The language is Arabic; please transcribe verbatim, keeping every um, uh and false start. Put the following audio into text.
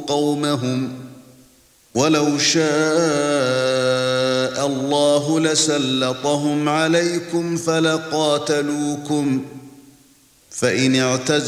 قومهم ولو شاء الله لسلطهم عليكم فلقاتلوكم فإن اعتزلوكم